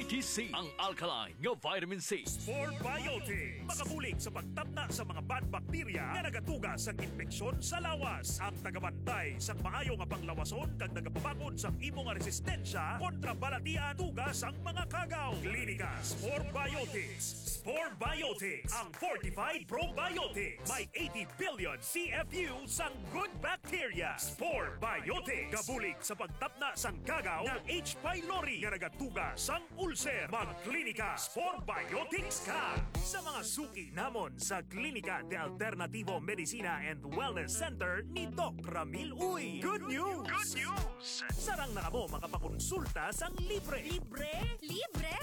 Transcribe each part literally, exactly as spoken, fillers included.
ninety C, ang alkaline nga vitamin C. Spore Biotics, makabulig sa pagtapna sa mga bad bacteria nga nagatuga sa infeksyon sa lawas. Ang tagabantay sa maayo nga panglawason kag nagapabakod sa imo nga resistensya kontra balatian tugas ang mga kagaw. Klinika Spore Biotics. Spore Biotics, ang fortified probiotics. May eighty billion C F U sang good bacteria. Spore Biotics, gabulig sa pagtapna sang kagaw ng H. pylori nga nagatuga sang ulcer. Magklinika Spore Biotics ka! Sa mga suki namon sa Klinika de Alternativo Medicina and Wellness Center ni Doc Ramil Uy. Good news! Good news! Sarang na mo makapakonsulta sang libre. Libre? Libre!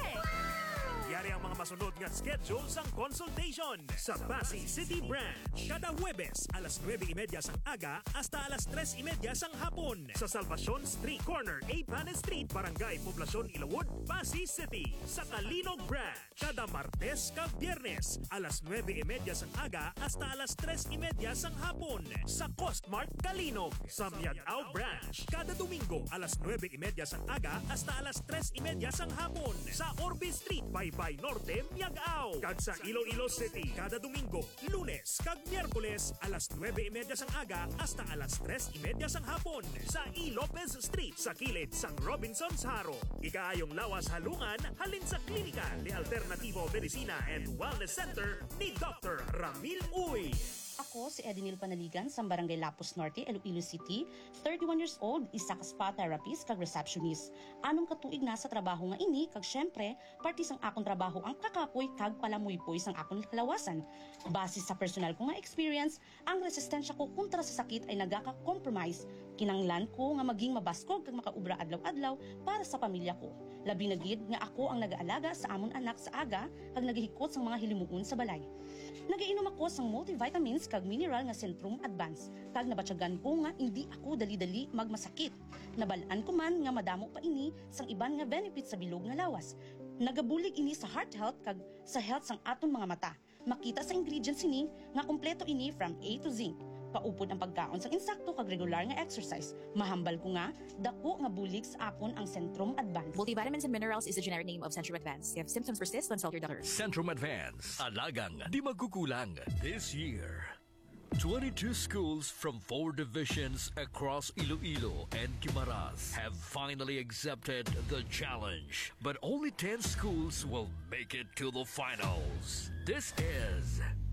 Yari ang mga masunod nga schedule sang consultation sa Pasay City Branch. Kada Huwebes, alas nueve y media sang aga hasta alas tres y media sang hapon. Sa Salvacion Street Corner, A. Panes Street, Barangay Poblacion, Ilawod, Pasay City. Sa Calinog Branch, kada Martes kag Biyernes, alas nueve y media sang aga hasta alas tres y media sang hapon. Sa Costmart, Calinog. Sa Miagao Branch, kada Domingo, alas nueve y media sang aga hasta alas tres y media sang hapon. Sa Orbe Street, Baybay Norte, Miagao. Kag sa Iloilo City, kada Domingo, Lunes kag Miyerkules, alas nueve y media sang aga hasta alas tres y media sang hapon. Sa E. Lopez Street, sa kilid sang Robinson's Haro. Ikaayong lawas halungan, halin sa Klinika de Alternativo Medicina and Wellness Center ni Doctor Ramil Uy. Ako si Edinil Panaligan sa Barangay Lapus Norte, Iloilo City, thirty-one years old, isa ka spa therapist kag receptionist. Anong katuig na sa trabaho nga ini kag syempre, parte sang akong trabaho ang kakapoy kag palamuypoy sang akong kalawasan. Base sa personal ko nga experience, ang resistensya ko kontra sa sakit ay nagaka-compromise. Kinanglan ko nga maging mabaskog kag makaubra adlaw-adlaw para sa pamilya ko. Labi na gid nga ako ang nag-aalaga sa amon anak sa aga kag naghihikot sang mga hilimuon sa balay. Nagainom ako sang multivitamins kag mineral nga Centrum Advance kag nabatyagan ko nga hindi ako dali-dali magmasakit. Nabalaan ko man nga madamo pa ini sang iban nga benefits sa bilog nga lawas. Nagabulig ini sa heart health kag sa health sang aton mga mata. Makita sa ingredients ini nga kompleto ini from A to Z. Paupod ang pagkaon sang insakto kag regular nga exercise. Mahambal ko nga dako nga bulig sa akon ang Centrum Advance. Multivitamins and minerals is the generic name of Centrum Advance. If symptoms persist, consult your doctor. Centrum Advance, alagang di magkukulang. This year, twenty-two schools from four divisions across Iloilo and Guimaras have finally accepted the challenge. But only ten schools will make it to the finals. This is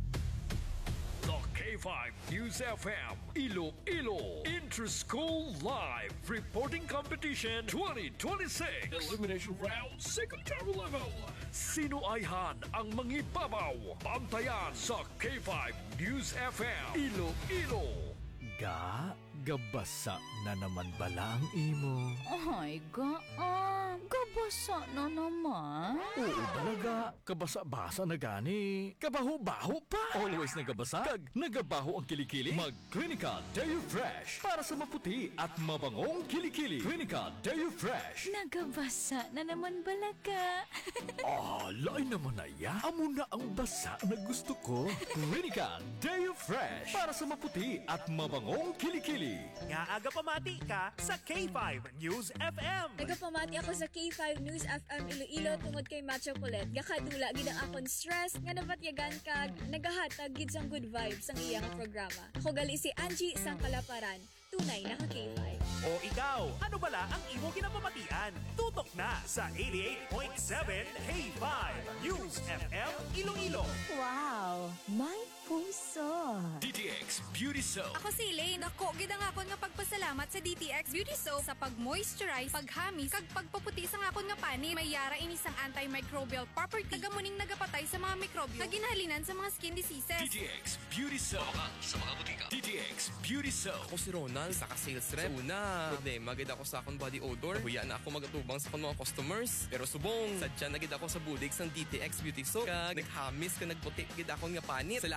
the K five News F M Iloilo Inter-School Live Reporting Competition twenty twenty-six Elimination Round Secondary Level. Sino ayhan ang mangibabaw? Bantayan sa K five News F M Iloilo. Ga, gabasa na naman bala ang imo. Ay, ga, ah, gabasa na naman. Oo talaga, kabasa-basa na gani. Kabaho-baho pa. Always nagabasa, kag nagabaho ang kilikili. Mag-Clinica Deo Fresh para sa maputi at mabangong kilikili. Clinica Deo Fresh. Nagabasa na naman balaga. Ah, lain naman na ya. Amo na ang basa na gusto ko. Clinica Deo Fresh para sa maputi at mabangong kilikili. Nga aga pamati ka sa K five News F M. Nagapamati ako sa K five News F M Iloilo tungod kay Macho Colette. Gakadula gid ang akong stress nga nabatyagan kag nagahatag gid sang good vibes ang iyang programa. Ako gali si Angie sang Kalaparan. Tunay na ka K five. O ikaw, ano bala ang imo ginapamatian? Tutok na sa eighty-eight point seven K five News F M Iloilo. Wow, may puso. D T X Beauty Soap. Ako si Elaine. Ako, gid ang akon nga pagpasalamat sa D T X Beauty Soap sa pag-moisturize, paghamis, kag pagpaputi sa akon nga pani. May yara ini sang antimicrobial property. Tagamuning nagapatay sa mga mikrobyo. Kaginhalinan sa mga skin diseases. D T X Beauty Soap. Sa mga butika. D T X Beauty Soap. Ako si Ronald, saka sales rep. So una, problema gid ako sa akong body odor. Huya na ako magatubang sa akong mga customers. Pero subong, sadya na gid ako sa bulig sang D T X Beauty Soap. Kag naghamis ka nagputi gid akon nga panit. Salamat gid.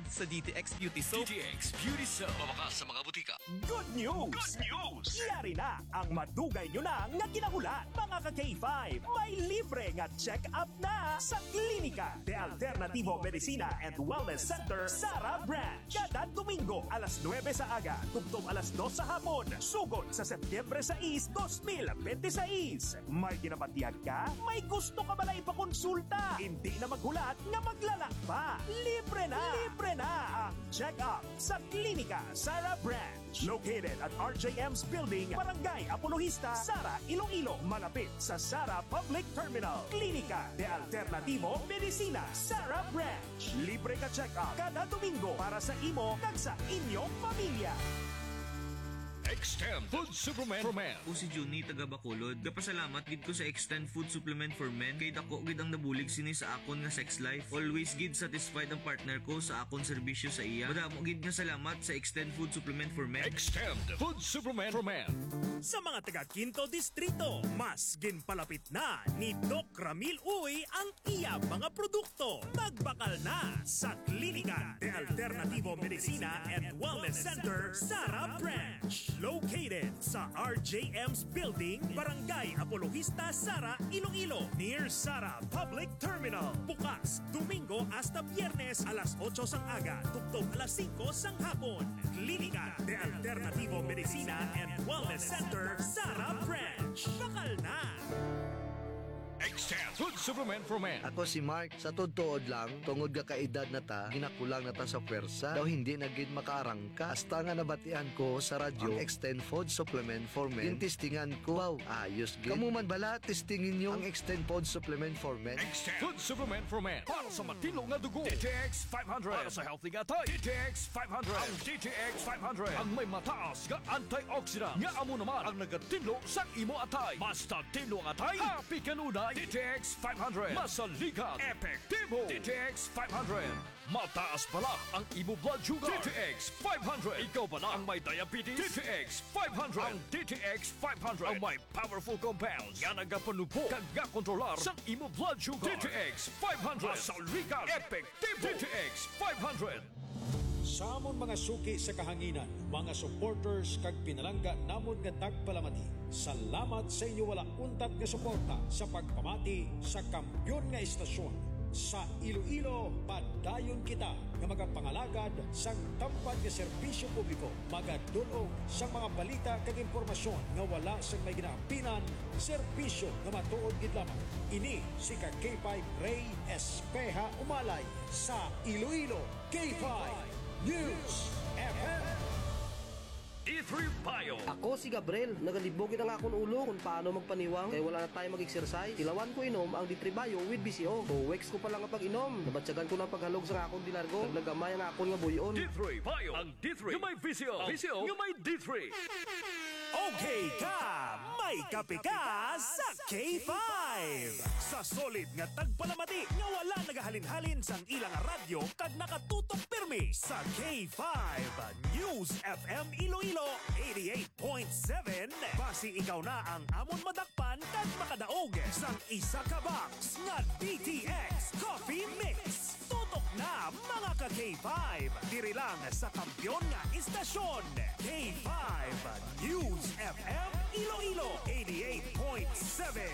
sa D T X Beauty Soap. D T X Beauty Soap. Mabakas sa mga butika. Good news! Good news! Iyari na ang madugay nyo na nga kinahulan. Mga ka-K five, may libre nga check-up na sa Klinika de Alternativo Medicina and Wellness Center, Sara Branch. Kada Domingo, alas nuwebe sa aga, tugtong alas dos sa hapon. Sugod sa Setyembre sais, dos mil twenty-six. May ginapatiyag ka? May gusto ka ba na ipakonsulta? Hindi na maghulat nga maglalak pa. Libre na! Libre na ang check-up sa Klinika Sara Branch. Located at R J M's Building, Barangay Apologista, Sara, Iloilo. Malapit sa Sara Public Terminal. Klinika de Alternativo Medicina, Sara Branch. Libre ka check-up kada Domingo para sa imo kag sa inyong pamilya. Extend Food Supplement for Men. O si Juni taga Bacolod. Gapasalamat gid ko sa Extend Food Supplement for Men kay dako gid ang nabulig sini sa akon nga sex life. Always gid satisfied ang partner ko sa akon serbisyo sa iya. Madamo gid nga salamat sa Extend Food Supplement for Men. Extend Food Supplement for Men. Sa mga taga Quinto Distrito, mas ginpalapit na ni Doc Ramil Uy ang iya mga produkto. Magbakal na sa Klinika de Alternativo Medicina and Wellness Center, Sara Branch. Located sa R J M's Building, Barangay Apologista, Sara, Iloilo. Near Sara Public Terminal. Bukas, Domingo hasta Biyernes, alas otso sang aga, tugtog alas singko sang hapon. Klinika de Alternativo Medicina and Wellness Center, Sara Branch. Bakal na! Extend Food Supplement for Men. Ako si Mark, sa todtood lang, tungod ka kaedad na ta, ginakulang na ta sa pwersa, daw hindi nagid makaarangka. Hasta nga nabatian ko sa radyo, ang Extend Food Supplement for Men. Yung testingan ko, wow, ayos gid. Kamu man bala, testingin nyo ang Extend Food Supplement for Men. Extend Food Supplement for Men. Para sa matino nga dugo. D T X five hundred. Para sa healthy nga tay. D T X five hundred. Ang D T X five hundred. Ang may mataas nga antioxidant. Nga amo naman ang nagatinlo sa imo atay. Basta tinlo ang atay, happy kanunay. D T X five hundred. Masaligan. Epektibo. D T X five hundred. Mataas pala ang imo blood sugar. D T X five hundred. Ikaw pala ang may diabetes. D T X five hundred. Ang D T X five hundred ang may powerful compounds nga nagapanubo kag nga kontrolar sa imo blood sugar. D T X five hundred. Masaligan. Epektibo. D T X five hundred. Sa amon mga suki sa kahanginan, mga supporters kag pinalangga namon nga tagpalamati. Salamat sa inyo wala untat nga suporta sa pagpamati sa kampyon nga istasyon. Sa Iloilo, padayon kita nga magapangalagad sang tampad nga serbisyo publiko, magadulog sang mga balita kag impormasyon nga wala sang may ginaapinan, serbisyo nga matuod gid lamang. Ini si ka K five Ray Espeja Umalay sa Iloilo K five News F M. D three Bio. Ako si Gabriel, nagalibogin ang akong ulo kung paano magpaniwang kaya wala na tayo mag-exercise. Ilawan ko inom ang D three Bio with B C O. Two weeks ko pa lang ang pag-inom. Nabatsagan ko ng paghalog sa akong dilargo. Naglagamay ang akong nga buyon. D three Bio. Ang D three nga may V C O. V C O nga may D three. Okay ka! May kape ka sa K five! Sa solid nga tagpalamati nga wala nagahalin-halin sang ilang radyo kag nakatutok pirmi sa K five News F M Iloilo eighty-eight point seven. Basi ikaw na ang amon madakpan kag makadaog sang isa ka box nga D T X Coffee Mix. Tutok na mga ka K five! Diri lang sa kampyon nga istasyon K five News F M Iloilo eighty-eight point seven.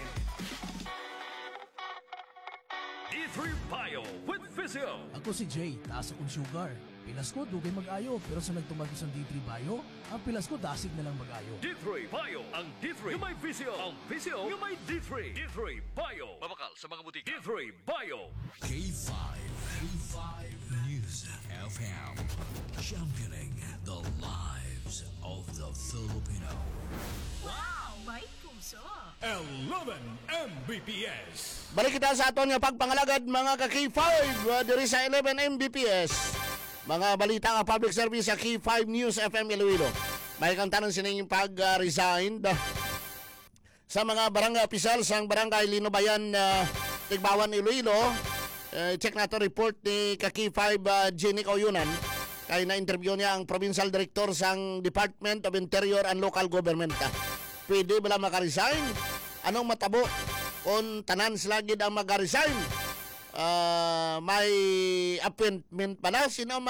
D three Bio with Physio. Ako si Jay, taas akong sugar. Pilas ko, dugay mag-ayo. Pero sa nagtumagos ang D three Bio, ang pilas ko dasig na lang mag-ayo. D three Bio. Ang D three nga may Physio. Ang Physio nga may D three. D three Bio. Mabakal sa mga butika. D three Bio. K five. K five News F M. Championing the lives of the Filipino. Wow! May puso! eleven M B P S. Balik kita sa aton nga pagpangalagad mga ka K five uh, diri sa eleven M B P S. Mga balita nga public service sa K five News F M Iloilo. May kang tanong sining pag-resign uh, sa mga barangay opisyal sang barangay Linobayan uh, Tigbawan Iloilo. Uh, check nato report ni ka K five uh, Jenny Oyunan. Kaya na-interview niya ang provincial director sang Department of Interior and Local Government. Pwede ba lang makaresign? Anong matabo? Kung tanan sila gid ang mag-resign? Uh, may appointment pa na? Sino mga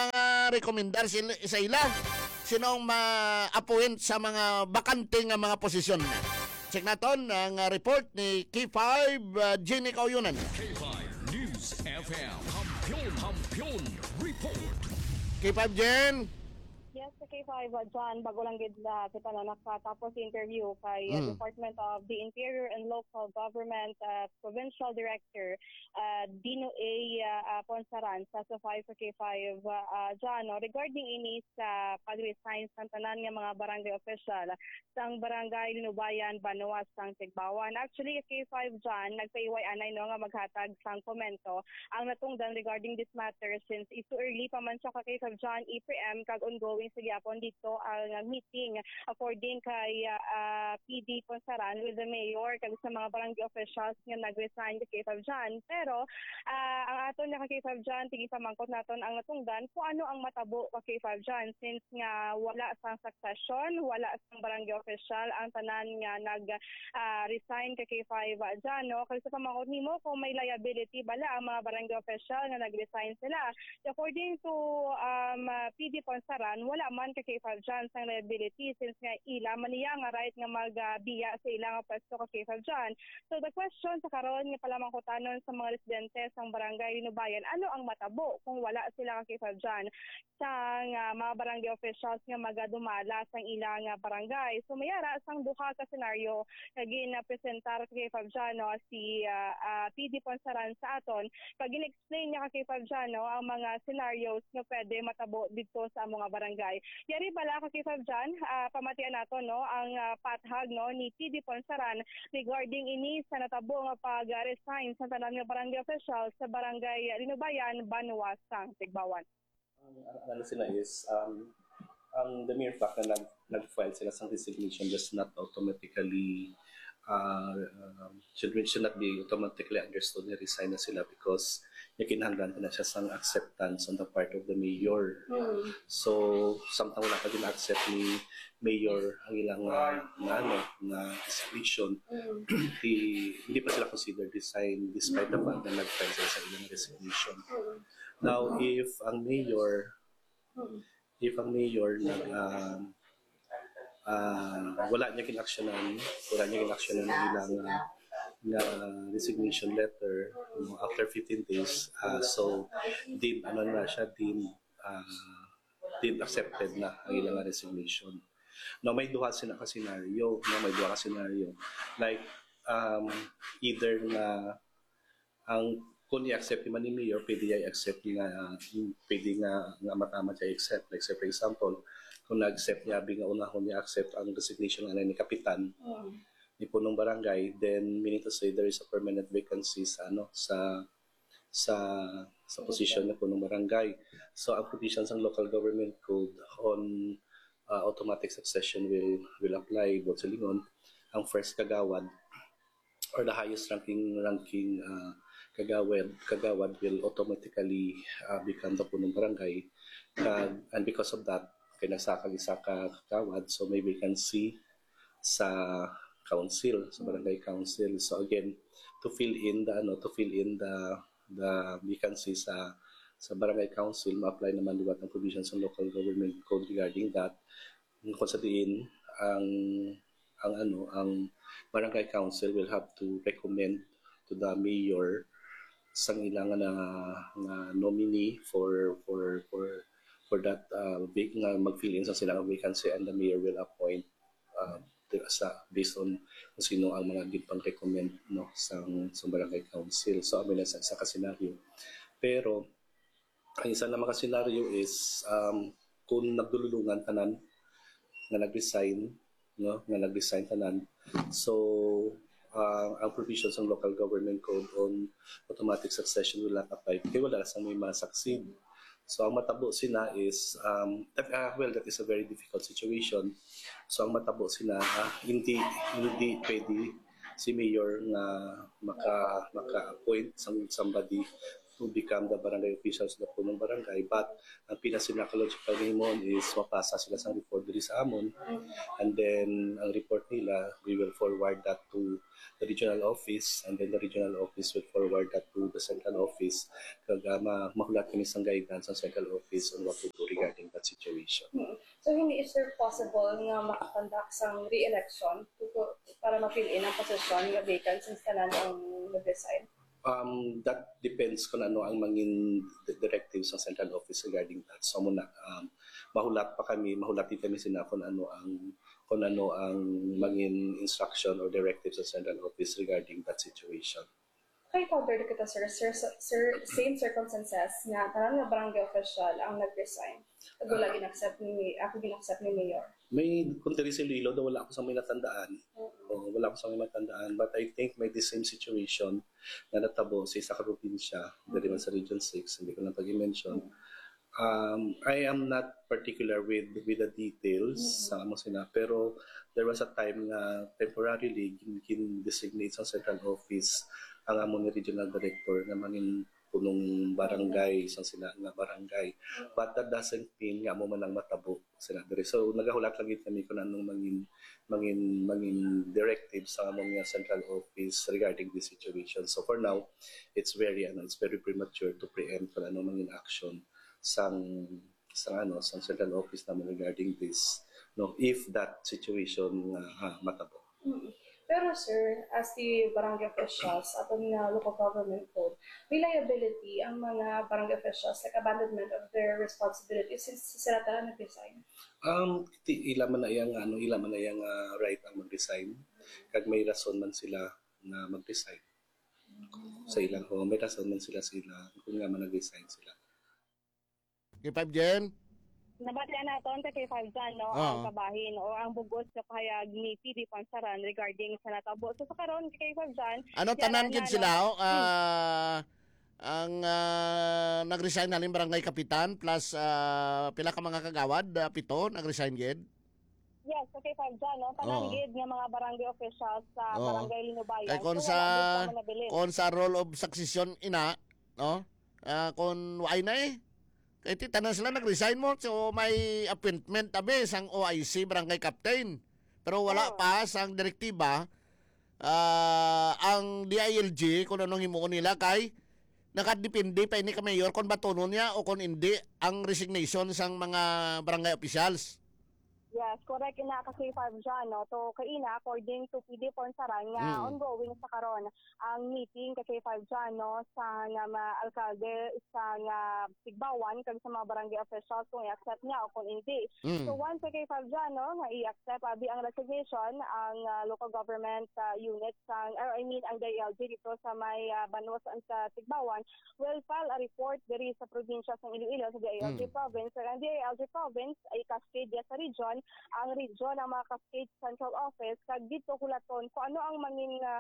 ma-recommendar sila, sa ila? Sino ang ma-appoint sa mga bakanting nga mga posisyon na? Check naton ang uh, report ni K five uh, Jenny Kauyunan. K five News F M. Kampiyon, Kampiyon Report. K five Jen. Yes, sa K five, uh, John, bago lang gid na kita na nakatapos interview kay uh, Mm. Department of the Interior and Local Government uh, Provincial Director uh, Dino A. Uh, Ponsaran sa Sofai sa K five, uh, uh, John, no, regarding ini sa pag-resign sa tanan nga mga barangay official sang barangay Linubayan, Banuas, sang Tigbawan. Actually, K five, John, nagpaiway anay no nga maghatag sang komento ang natungdan regarding this matter since it's too early pa man siya ka K five, John, E P M kag ongoing sa gyapon dito ang meeting according kay uh, uh, P D Ponsaran with the mayor kag sa mga barangay officials nga nag-resign kay K five John. Pero uh, ang aton nga kay K five John tingin pamangkot naton ang natungdan kung ano ang matabo kay K five John since nga wala sang succession, wala sang barangay official ang tanan nga nag uh, resign kay K five John, no? Kasi sa pamangkot nimo kung may liability bala ang mga barangay official nga nag-resign sila. According to um, P D Ponsaran, wala man kay K five John sang liability since nga ila man niya nga right nga magbiya sa ilang pwesto kay K five John. So the question sa karon nga palamang kutanon sa mga residente sang barangay Linubayan, ano ang matabo kung wala sila kay K five John sang uh, mga barangay officials nga magadumala sang ilang uh, barangay. So mayara sang duha ka senaryo nga ginapresentar kay K five John, no, si uh, uh, P D Ponsaran sa aton pag in-explain niya kay K five John, no, ang mga scenarios nga pwede matabo dito sa mga barangay. Yari bala ka K five John, uh, pamatian nato no ang uh, pathag no ni P D Ponsaran regarding ini sa natabo nga pag-resign sa tanan nga barangay officials sa barangay Linubayan, Banuas, sang Tigbawan. Ang ano sila is um ang the mere fact na nag nag-file sila sang resignation does not automatically uh, uh, should, should not be automatically understood na resign na sila because yakinahanglan na siya sang acceptance on the part of the mayor. Mm. So, samtang wala pa din accept ni mayor ang ilang uh, na, ano, na resignation, mm. di, hindi pa sila considered resign despite the fact na nag-file sila sa ilang resignation. Mm. Now, if ang mayor, mm. if ang mayor nag, uh, uh, wala niya kinaksyonan, wala niya kinaksyonan ng ilang uh, na resignation letter, you know, after fifteen days, uh, so din ano na siya din uh, din accepted na ang ilang resignation. No, may duha sila ka scenario, no, may duha ka scenario like um, either na ang kung i-accept man ni mayor, pwede niya i-accept nga uh, pwede nga nga matama siya i-accept, like say for example kung na-accept niya bigla una kung i-accept ang resignation nga ni kapitan mm. ni punong barangay, then meaning to say there is a permanent vacancy sa ano sa sa sa position ng punong barangay. So ang provisions ng local government code on uh, automatic succession will will apply both sa lingon. Ang first kagawad or the highest ranking ranking uh, kagawad kagawad will automatically uh, become the punong barangay. Uh, and because of that, kay nagsakag isa ka kagawad, so may vacancy sa council, sa barangay council. So again, to fill in the ano, to fill in the the vacancy sa sa barangay council, ma-apply naman liwat ng provisions ng local government code regarding that. Kung sa diin, ang ang ano, ang barangay council will have to recommend to the mayor sang ilang na, na nominee for for for for that uh, big nga mag-fill in sa silang vacancy, and the mayor will appoint uh, sa based on kung sino ang mga gipang recommend no sa sa barangay council. So amin na sa isa ka senaryo. Pero ang isa na mga senaryo is um, kung nagdululungan tanan nga nag-resign no nga nag-resign tanan. So uh, ang provisions ng local government code on automatic succession will not apply kaya wala sa may ma-succeed. So ang matabo sina is um, uh, well, that is a very difficult situation. So ang matabo sina uh, hindi hindi pwede si mayor nga maka maka-appoint somebody to become the barangay officials na punong barangay, but ang pinaka-logical ngayon is mapasa sila sa report diri sa amon, and then ang report nila we will forward that to the regional office, and then the regional office will forward that to the central office kag uh, mahulat kami sang guidance sa central office on what to do regarding that situation. Hmm. So hindi is there possible nga makakonduct sang re-election to- para mapiliin ang posisyon nga vacant since tanan ang nag-resign? Um, that depends kung ano ang mangin directives ng central office regarding that. So muna, um, mahulat pa kami, mahulatin kami sina kung ano ang kung ano ang mangin instruction or directives ng central office regarding that situation. Kay counter kita sir, sir, sir, same circumstances nga tanan nga barangay official ang nag-resign. Ako lang ginaccept ni ako ginaccept ni mayor. May kuntiri si Lilo, daw wala ako sa may natandaan. O, wala ako sa may matandaan. But I think may the same situation na natabo sa isa ka probinsya, dari man sa Region six, hindi ko na pag-mention. Um, I am not particular with with the details sa amo sina, pero there was a time na temporarily gin-designate sa central office ang amo ni regional director na mangin punong barangay, isang sila nga barangay. But that doesn't mean nga mo man ang matabo sila diri. So nagahulat lang gid kami kung anong mangin mangin mangin directive sa among nga central office regarding this situation. So for now, it's very ano, it's very premature to preempt kung anong mangin action sang sang ano sang central office naman regarding this, no, if that situation uh, ha, matabo. Mm-hmm. Pero sir, as the barangay officials atong nga local government code, may liability ang mga barangay officials like abandonment of their responsibilities since sila talaga nag-resign. Um, ti, ila man na yang ano, ila man na yang uh, right ang mag-resign. Kag may rason man sila na mag-resign. Sa ilang ho, may rason man sila sila kung nga man nag-resign sila. K five Jen? Nabatian naton kay K five dyan, no, Oo. ang kabahin o ang bugos sa kahayag ni P D Pansaran regarding sa natabo. So sa karon kay K five dyan, Ano tanan gid sila oh, ah, ang ah, nag-resign na barangay kapitan plus ah, pila ka mga kagawad, ah, pito nag-resign gid. yes, sa K five dyan, no, tanan Oo. gid nga mga barangay officials sa Oo. barangay Linubayan. Kay kon So, sa wala gid sa manabilin. kon sa role of succession ina, no? Ah, kon why na eh. Kaya ti tanan sila nag-resign mo so may appointment tabi sang O I C barangay captain. Pero wala pa sang direktiba ah, ang D I L G kung anong himuon nila kay nakadepende pa ini ka mayor kung batunon niya o kung hindi ang resignation sang mga barangay officials. Yes, correct ina ka K five dyan, no. To kaina according to P D Ponsaran nga Mm. ongoing sa karon ang meeting ka K five dyan, no, sa nga mga alkalde sa nga Tigbawan kag sa mga barangay officials kung i-accept niya o kung hindi. Mm. So once sa K five dyan, no, nga i-accept abi ang resignation ang uh, local government uh, unit sa or I mean ang D I L G dito sa may uh, Banos sa Tigbawan will file a report diri sa probinsya sa Iloilo sa D I L G Mm. province. So, ang D I L G province ay cascade diya sa region, ang region ang mga cascade central office kag dito kulaton kung ano ang mangin uh,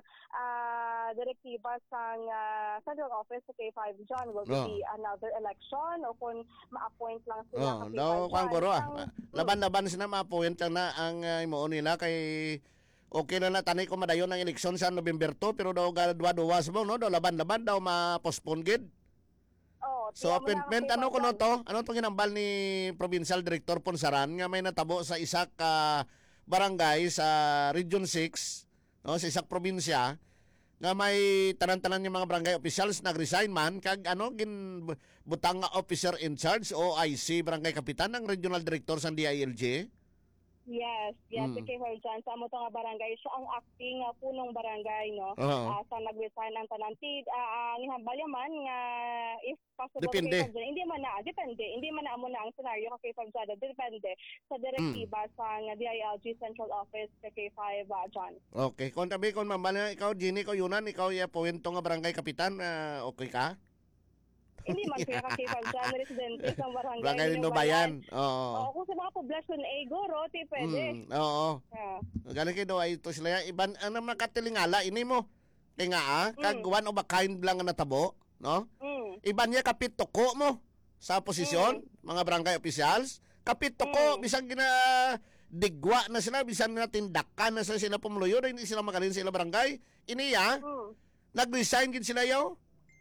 uh, direktiba sa uh, central office sa K five John will Oh. be another election o kung ma-appoint lang sila Oh, ka K daw five kwan John. guro ah. Ang- Laban-laban sila ma-appoint lang na ang uh, imuon nila kay okay na na tanay ko madayon ang eleksyon sa November two pero daw gadwa-duwas mo no daw laban-laban daw ma-postpone gid. Oh, So tiyan mo na appointment ang K ano five kuno John. to? Ano tong ginambal ni Provincial Director Ponsaran nga may natabo sa isa ka barangay sa Region six, no, sa isak probinsya nga may tanan-tanan yung mga barangay officials nag-resign man kag ano gin butang nga officer in charge o I C barangay kapitan ng regional director sa D I L G. Yes, yes, Mm. mm. K five John. Sa mo to nga barangay, siya ang acting uh, punong barangay, no? Oo. Ah, sa nag-resign ng tananti, uh, ang ihambal yaman nga if possible Depende. K five John, hindi man na, depende, hindi man na amo na ang senaryo ka K five John, depende sa direktiba Mm. sa nga D I L G Central Office sa K five uh, John. Okay, kung tabi kung mambal ikaw Ginny ko yunan ikaw ya puwento nga barangay kapitan ah, okay ka? Hindi man kaya ka K five John, residente sa barangay. Barangay Linubayan. Oo. Oo, kung sa mga poblasyon, eh, goro, ti pwede. Mm, oo. Ah. Gani kay do ay to sila iban ano makatilingala ini mo. Kay nga ah, kag Mm. one of a kind lang nga natabo, no? Mm. Iban niya kapit toko mo sa posisyon, mga barangay officials. Kapit toko bisan gina digwa na sila bisan na tindakan na sila, sila pumuluyo na hindi sila magalin sa ilang barangay. Iniya, Mm. nag-resign gid sila yo.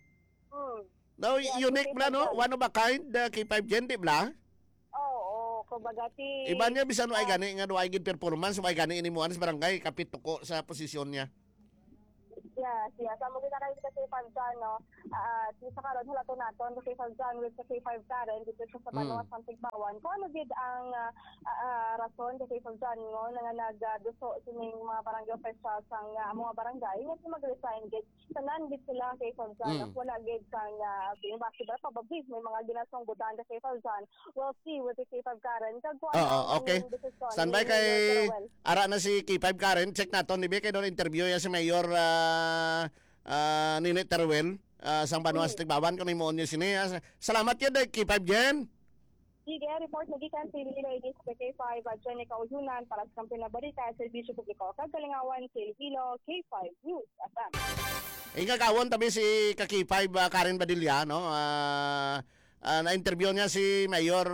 Mm. No, Yeah, unique K bla five no, John. one of a kind, uh, K five Gen di bla. Oo, oh, kumbaga ti... Iba niya bisan ay gani nga do ay gid performance, ay gani ini mo sa barangay kapit toko sa posisyon niya. Yes, yes. Amo kita kayo sa K five John, John, no? At uh, sa karon halato naton sa K five John with sa K five Karen dito sa Banawas mm. Tigbawan. Kung ano gid ang uh, uh, rason sa K five John ngo nga nagduso sining mga barangay officials ang uh, mga barangay nga mag-resign gid. Tanan gid sila K five John mm. wala gid kang uh, bakit ba pababis may mga ginasunggutan sa K five John. We'll see with the K five Karen. Kag Oo, oh, okay. Standby kay ara na si K five Karen. Check naton ni Beke doon interview ya si Mayor uh, uh, Ninit Teruel. Uh, sang Banawas Tigbawan kung imoon niyo sini. Uh, salamat yun, K five Jen. Sige, report na gikan si Ladies sa K five at Jenny Kauhunan para sa Kampiyon na Balita, Serbisyo Publiko, Kagalingawan, Silvilo, K five News F M. Inga kawon tabi si ka K five uh, Karen Badilla, no? Uh, uh, na-interview niya si Mayor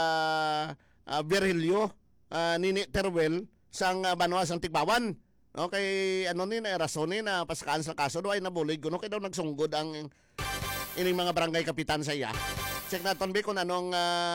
uh, uh, Virgilio uh, Nini Teruel sang uh, Banawas ng Tigbawan. Okay, ano ni na rason ni na pasakaan sa kaso do ay nabulig kuno kay daw nagsunggod ang ining mga barangay kapitan sa iya. Check naton bi kung anong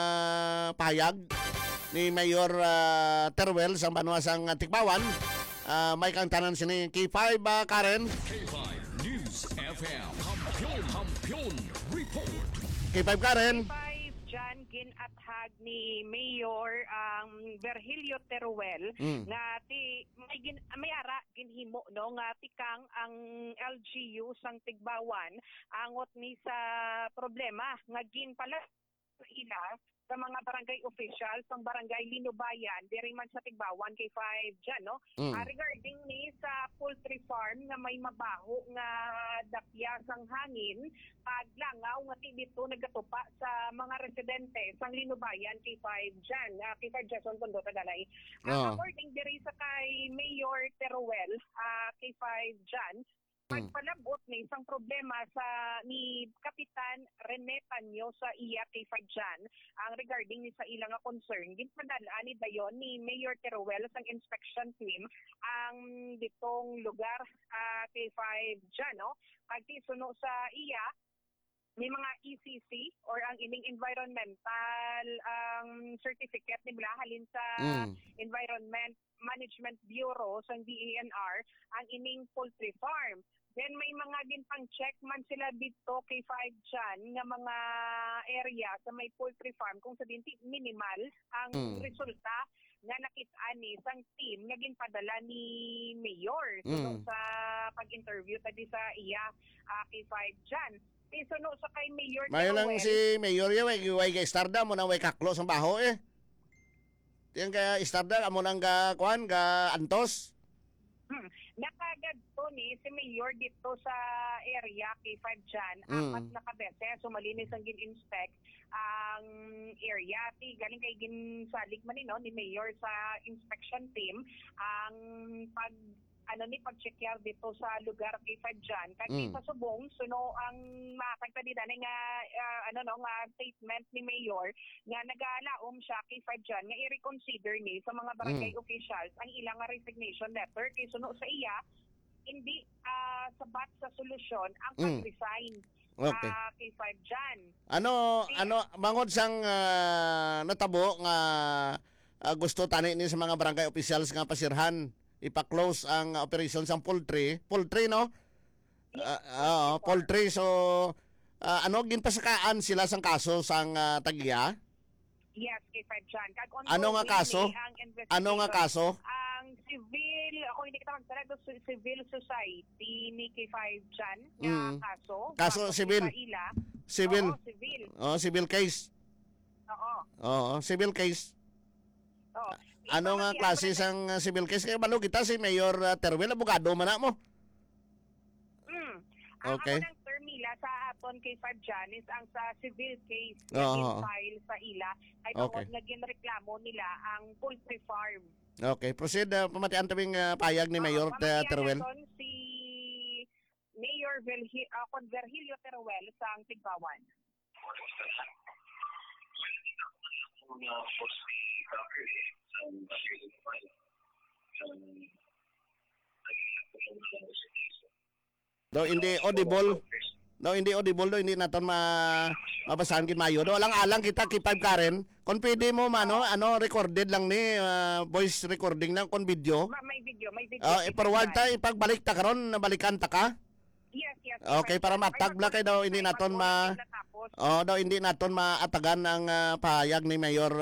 uh, pahayag ni Mayor uh, Teruel sa Banawas ng Tigbawan. Uh, may kang tanan sini K five uh, Karen. K five News F M. Kampiyon, kampiyon report. K five Karen. Jan ginathag ni Mayor ang um, Virgilio Teruel mm. nga ti may gin, may ara ginhimo no nga tikang ang L G U sang Tigbawan angot ni sa problema nga gin pala ila sa mga barangay officials ng barangay Linubayan diri man sa Tigbawan K five dyan no mm. uh, regarding ni sa poultry farm nga may mabaho nga dapya sang hangin paglangaw nga ti dito nagatupa sa mga residente sang Linubayan K five dyan uh, K five Jason Tondo Tagalay uh, oh. according diri sa kay Mayor Teruel uh, K five dyan pagpalabot ni isang problema sa ni Kapitan Rene Tanyo sa iya K five dyan ang regarding ni sa ilang concern ginpadala ni dayon ni Mayor Teruel sang inspection team ang ditong lugar uh, K five dyan no pagtisuno sa iya may mga E C C or ang ining environmental um, certificate ni halin sa mm. Environment Management Bureau sa D E N R ang ining poultry farm. Then may mga ginpang check man sila dito K five dyan nga mga area sa may poultry farm kung sa dinti minimal ang mm. resulta nga nakita ni sang team nga ginpadala ni Mayor so, mm. sa pag-interview tadi sa iya uh, K five dyan. Isuno sa kay Mayor Mayo lang si Mayor ya way way kay Starda mo na way kaklo sa baho eh. Tiyan ka Starda amo nang ga kuan ga antos. Hmm. Nakagad to ni si Mayor dito sa area K five dyan mm. apat na kabese sumalinis ang gin-inspect ang area ti galing kay ginsalig man ni no ni Mayor sa inspection team ang pag ano ni pag-checkar dito sa lugar K five dyan kasi mm. sa subong suno ang makagtadidan nga uh, ano no nga statement ni Mayor nga nagalaom siya K five dyan nga i-reconsider ni sa mga barangay mm. officials ang ilang resignation letter kay suno sa iya hindi uh, sabat sa solusyon ang pag-resign mm. okay. uh, K five dyan. Ano kasi, ano mangod sang uh, natabo nga uh, gusto tani ni sa mga barangay officials nga pasirhan ipa-close ang operation sang poultry. Poultry, no? Uh, uh, poultry. So, uh, ano, ginpasakaan sila sang kaso sang uh, Tagiya? Yes, K five dyan. Ano nga kaso? Ano nga kaso? Ang civil, ako hindi kita magsalag, civil society ni K five dyan nga mm. kaso. Kaso civil? Civil? Oo, civil. Oh, civil case? Oo. Oo, civil case. Oo. Ano nga klase sang uh, civil case? Kaya balo kita si Mayor uh, Teruel, abogado man na mo. Mm. Okay. Ang unang term nila sa aton K five dyan is ang sa civil case oh, na file sa ila ay okay. tungod na ginreklamo nila ang poultry farm. Okay, proceed. Uh, pamatian tabing uh, payag ni Mayor uh, Teruel. Si Mayor Virgilio, uh, Virgilio Teruel sa Tigbawan. Do hindi audible. Do hindi audible do hindi naton ma mabasahan kin mayo. Do lang alang kita K five Karen. Kon pwede mo mano ano recorded lang ni uh, voice recording na kon video. Ma, may video, may video. Oh, uh, i-forward ta ipagbalik ta karon nabalikan ta ka. Yes, yes. Okay, para matagla kay daw hindi naton ma Oh, daw hindi naton maatagan ang ah, pahayag ni Mayor